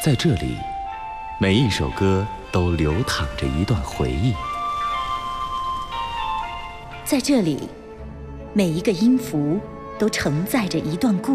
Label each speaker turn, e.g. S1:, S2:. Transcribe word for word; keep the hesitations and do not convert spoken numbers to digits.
S1: 在这里，每一首歌都流淌着一段回忆。
S2: 在这里，每一个音符都承载着一段故事。